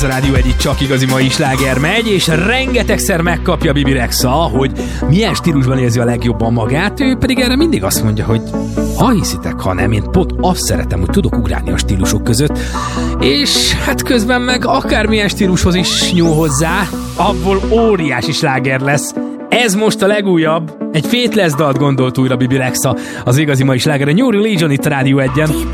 Ez a Rádió Egy, csak igazi mai sláger megy, és rengetegszer megkapja Bibi Rexha, hogy milyen stílusban érzi a legjobban magát, ő pedig erre mindig azt mondja, hogy ha hiszitek, ha nem, én pont azt szeretem, hogy tudok ugrálni a stílusok között, és hát közben meg akármilyen stílushoz is nyúl hozzá, abból óriási sláger lesz. Ez most a legújabb, egy Faithless dalt gondolt újra Bibi Rexha, az igazi mai sláger, a New Religion itt a Rádió Egyen.